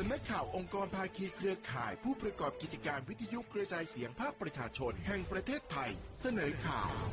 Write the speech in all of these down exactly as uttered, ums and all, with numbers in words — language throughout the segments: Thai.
ำนักข่าวองค์กรภาคีเครือข่ายผู้ประกอบกิจการวิทยุกระจายเสียงภาคประชาชนแห่งประเทศไทยเสนอข่าว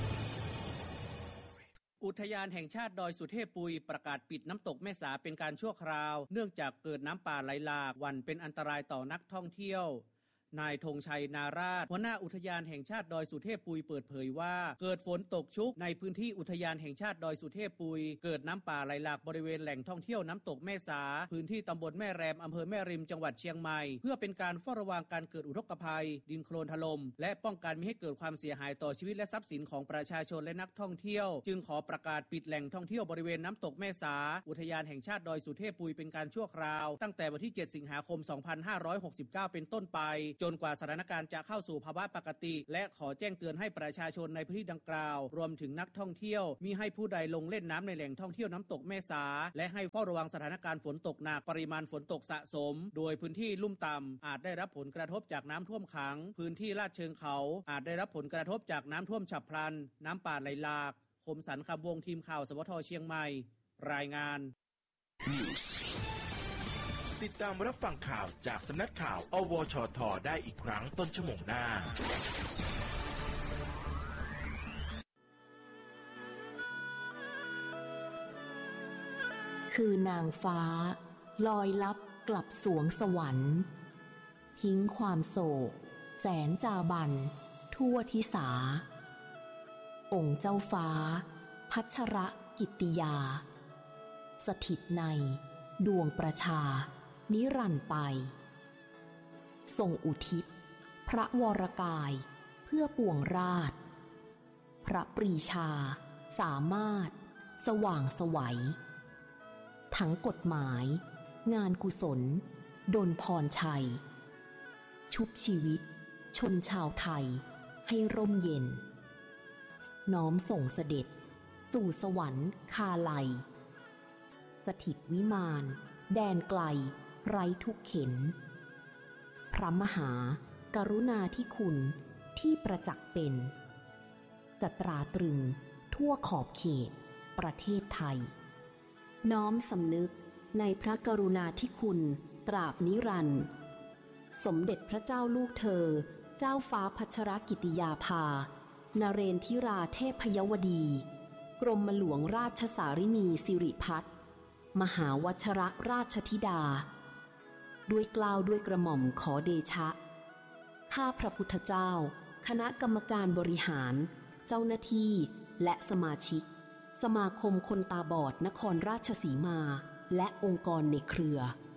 อุทยานแห่งชาติดอยสุเทพปุยประกาศปิดน้ำตกแม่สาเป็นการชั่วคราวเนื่องจากเกิดน้ำป่าไหลหลากหวั่นเป็นอันตรายต่อนักท่องเที่ยวนายธงชัยนาราชหัวหน้าอุทยานแห่งชาติดอยสุเทพปุยเปิดเผยว่าเกิดฝนตกชุกในพื้นที่อุทยานแห่งชาติดอยสุเทพปุยเกิดน้ำป่าไหลหลากบริเวณแหล่งท่องเที่ยวน้ำตกแม่สาพื้นที่ตำบลแม่แรมอำเภอแม่ริมจังหวัดเชียงใหม่เพื่อเป็นการเฝ้าระวังการเกิดอุทกภัยดินโคลนถล่มและป้องกันไม่ให้เกิดความเสียหายต่อชีวิตและทรัพย์สินของประชาชนและนักท่องเที่ยวจึงขอประกาศปิดแหล่งท่องเที่ยวบริเวณน้ำตกแม่สาอุทยานแห่งชาติดอยสุเทพปุยเป็นการชั่วคราวตั้งแต่วันที่เจ็ดสิงหาคมสองพันห้าร้อยหกสิบเก้าเป็นต้นไปจนกว่าสถานการณ์จะเข้าสู่ภาวะปกติและขอแจ้งเตือนให้ประชาชนในพื้นที่ดังกล่าวรวมถึงนักท่องเที่ยวมิให้ผู้ใดลงเล่นน้ำในแหล่งท่องเที่ยวน้ำตกแม่สาและให้เฝ้าระวังสถานการณ์ฝนตกหนักปริมาณฝนตกสะสมโดยพื้นที่ลุ่มต่ำอาจได้รับผลกระทบจากน้ำท่วมขังพื้นที่ลาดเชิงเขาอาจได้รับผลกระทบจากน้ำท่วมฉับพลันน้ำป่าไหลหลากคมสันต์คำวงทีมข่าวสวทเชียงใหม่รายงานติดตามรับฟังข่าวจากสำนักข่าวอวชทได้อีกครั้งต้นชั่วโมงหน้าคือนางฟ้าลอยลับกลับสวงสวรรค์ทิ้งความโศกแสนจาบันทั่วทิสาองค์เจ้าฟ้าพัชรกิตติยาสถิตในดวงประชานิรันดร์ไปทรงอุทิศพระวรกายเพื่อปวงราชพระปรีชาสามารถสว่างไสวทั้งกฎหมายงานกุศลดลพรชัยชุบชีวิตชนชาวไทยให้ร่มเย็นน้อมส่งเสด็จสู่สวรรค์คาไลสถิตวิมานแดนไกลไร้ทุกเข็นพระมหากรุณาธิคุณที่ประจักษ์เป็นจะตราตรึงทั่วขอบเขตประเทศไทยน้อมสำนึกในพระกรุณาธิคุณตราบนิรันดร์สมเด็จพระเจ้าลูกเธอเจ้าฟ้าพัชรกิติยาภานเรนทิราเทพยวดีกรมหลวงราชสารินีสิริพัฒน์มหาวชรราชธิดาด้วยเกล้าด้วยกระหม่อมขอเดชะข้าพระพุทธเจ้าคณะกรรมการบริหารเจ้าหน้าที่และสมาชิกสมาคมคนตาบอดนครราชสีมาและองค์กรในเครือ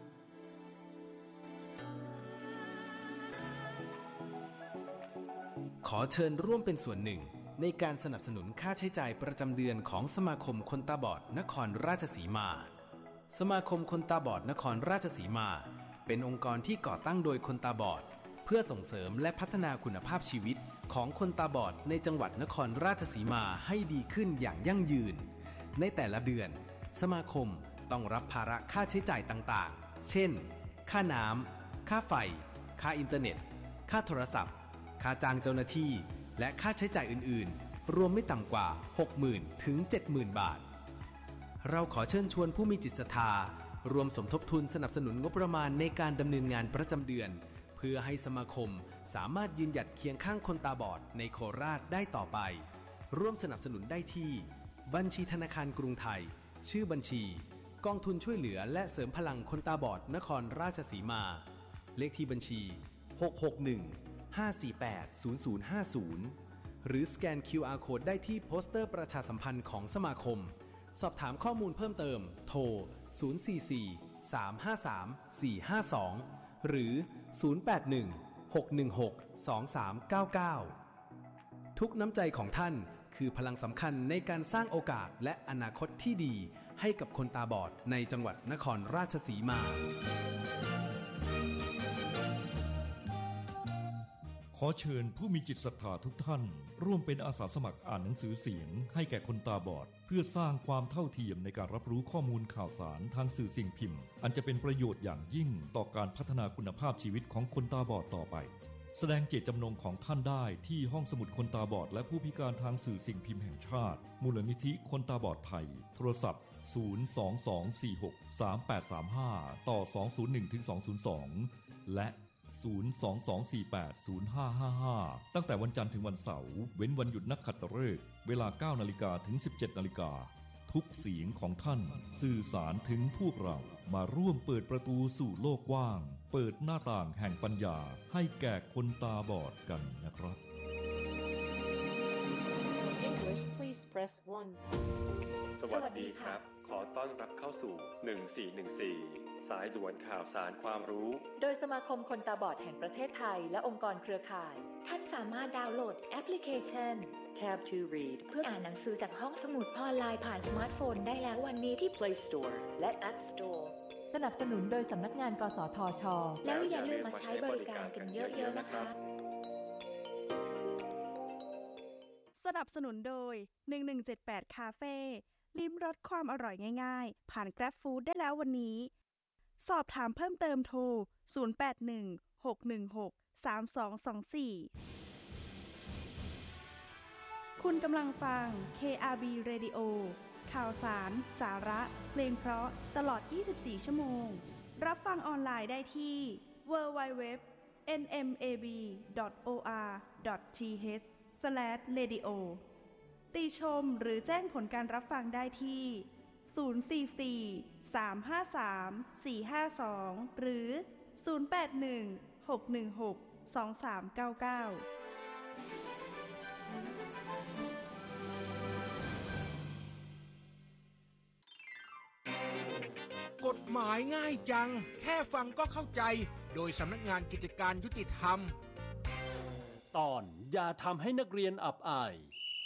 ขอเชิญร่วมเป็นส่วนหนึ่งในการสนับสนุนค่าใช้จ่ายประจำเดือนของสมาคมคนตาบอดนครราชสีมาสมาคมคนตาบอดนครราชสีมาเป็นองค์กรที่ก่อตั้งโดยคนตาบอดเพื่อส่งเสริมและพัฒนาคุณภาพชีวิตของคนตาบอดในจังหวัดนครราชสีมาให้ดีขึ้นอย่างยั่งยืนในแต่ละเดือนสมาคมต้องรับภาระค่าใช้จ่ายต่างๆเช่นค่าน้ำค่าไฟค่าอินเทอร์เน็ตค่าโทรศัพท์ค่าจ้างเจ้าหน้าที่และค่าใช้จ่ายอื่นๆรวมไม่ต่ำกว่า หกหมื่น ถึง เจ็ดหมื่น บาทเราขอเชิญชวนผู้มีจิตศรัทธารวมสมทบทุนสนับสนุนงบประมาณในการดำเนินงานประจำเดือนเพื่อให้สมาคมสามารถยืนหยัดเคียงข้างคนตาบอดในโคราชได้ต่อไปร่วมสนับสนุนได้ที่บัญชีธนาคารกรุงไทยชื่อบัญชีกองทุนช่วยเหลือและเสริมพลังคนตาบอดนครราชสีมาเลขที่บัญชีหก หก หนึ่ง ห้า สี่ แปด ศูนย์ ศูนย์ ห้า ศูนย์หรือสแกน คิว อาร์ Code ได้ที่โปสเตอร์ประชาสัมพันธ์ของสมาคมสอบถามข้อมูลเพิ่มเติมโทรศูนย์ สี่ สี่ สาม ห้า สาม สี่ ห้า สองหรือศูนย์ แปด หนึ่ง หก หนึ่ง หก สอง สาม เก้า เก้าทุกน้ำใจของท่านคือพลังสำคัญในการสร้างโอกาสและอนาคตที่ดีให้กับคนตาบอดในจังหวัดนครราชสีมาขอเชิญผู้มีจิตศรัทธาทุกท่านร่วมเป็นอาสาสมัครอ่านหนังสือเสียงให้แก่คนตาบอดเพื่อสร้างความเท่าเทียมในการรับรู้ข้อมูลข่าวสารทางสื่อสิ่งพิมพ์อันจะเป็นประโยชน์อย่างยิ่งต่อการพัฒนาคุณภาพชีวิตของคนตาบอดต่อไปแสดงเจตจำนงของท่านได้ที่ห้องสมุดคนตาบอดและผู้พิการทางสื่อสิ่งพิมพ์แห่งชาติมูลนิธิคนตาบอดไทยโทรศัพท์ศูนย์ สอง สอง สี่ หก สาม แปด สาม ห้า ต่อ สอง ศูนย์ หนึ่ง ถึง สอง ศูนย์ สอง และ ศูนย์ สอง สอง สี่ แปด ศูนย์ ห้า ห้า ห้า ตั้งแต่วันจันทร์ถึงวันเสาร์เว้นวันหยุดนักขัตฤกษ์เวลา เก้า นาฬิกาถึง สิบเจ็ด นาฬิกาทุกเสียงของท่านสื่อสารถึงพวกเรามาร่วมเปิดประตูสู่โลกกว้างเปิดหน้าต่างแห่งปัญญาให้แก่คนตาบอดกันนะครับ English please press one สวัสดีครับขอต้อนรับเข้าสู่หนึ่งสี่หนึ่งสี่สายด่วนข่าวสารความรู้โดยสมาคมคนตาบอดแห่งประเทศไทยและองค์กรเครือข่ายท่านสามารถดาวน์โหลดแอปพลิเคชัน Tab to Read เพื่ออ่านหนังสือจากห้องสมุดออนไลน์ผ่านสมาร์ทโฟนได้แล้ววันนี้ที่ Play Store และ App Store สนับสนุนโดยสำนักงานกสทช. แล้วอย่าลืมมาใช้บริการกันเยอะๆนะคะสนับสนุนโดยหนึ่งหนึ่งเจ็ดแปดคาเฟ่ลิ้มรสความอร่อยง่ายๆผ่าน Grab Food ได้แล้ววันนี้สอบถามเพิ่มเติมโทรศูนย์ แปด หนึ่ง หก หนึ่ง หก สาม สอง สอง สี่คุณกำลังฟัง เค อาร์ บี Radio ข่าวสารสาระเพลงเพราะตลอดยี่สิบสี่ชั่วโมงรับฟังออนไลน์ได้ที่ ดับเบิลยู ดับเบิลยู ดับเบิลยู ดอท เอ็น เอ็ม เอ บี ดอท โอ อาร์ ดอท ที เอช สแลช เรดิโอ ติชมหรือแจ้งผลการรับฟังได้ที่ ศูนย์ สี่ สี่ สาม ห้า สาม สี่ ห้า สอง หรือ ศูนย์ แปด หนึ่ง หก หนึ่ง หก สอง สาม เก้า เก้ากฎหมายง่ายจังแค่ฟังก็เข้าใจโดยสำนักงานกิจการยุติธรรมตอนอย่าทำให้นักเรียนอับอาย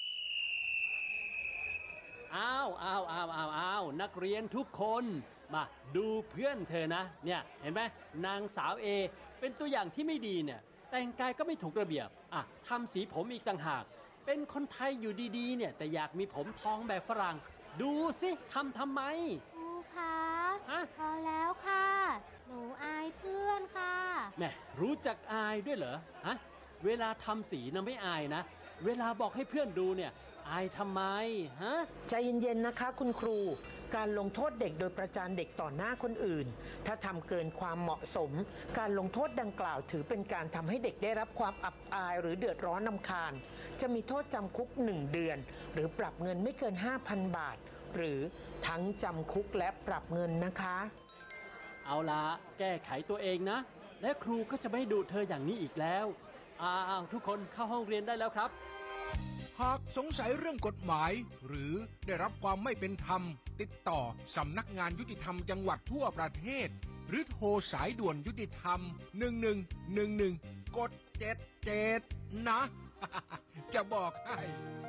อ้าวอ้าวอ้าวอ้าวอ้าวนักเรียนทุกคนมาดูเพื่อนเธอนะเนี่ยเห็นไหมนางสาวเอเป็นตัวอย่างที่ไม่ดีเนี่ยแต่งกายก็ไม่ถูกระเบียบอ่ะทำสีผมอีกต่างหากเป็นคนไทยอยู่ดีๆเนี่ยแต่อยากมีผมทองแบบฝรั่งดูสิทำทำไมครูคะพอแล้วค่ะหนูอายเพื่อนค่ะแม่รู้จักอายด้วยเหรอฮะเวลาทำสีนะไม่อายนะเวลาบอกให้เพื่อนดูเนี่ยอายทำไมฮะใจเย็นๆนะคะคุณครูการลงโทษเด็กโดยประจานเด็กต่อหน้าคนอื่นถ้าทำเกินความเหมาะสมการลงโทษดังกล่าวถือเป็นการทำให้เด็กได้รับความอับอายหรือเดือดร้อนรำคาญจะมีโทษจำคุกหนึ่งเดือนหรือปรับเงินไม่เกิน ห้าพัน บาทหรือทั้งจำคุกและปรับเงินนะคะเอาล่ะแก้ไขตัวเองนะและครูก็จะไม่ดูเธออย่างนี้อีกแล้วอ้าวทุกคนเข้าห้องเรียนได้แล้วครับหากสงสัยเรื่องกฎหมายหรือได้รับความไม่เป็นธรรมติดต่อสำนักงานยุติธรรมจังหวัดทั่วประเทศหรือโทรสายด่วนยุติธรรมหนึ่งหนึ่งหนึ่งหนึ่งกดเจ็ดเจ็ดนะ จะบอกให้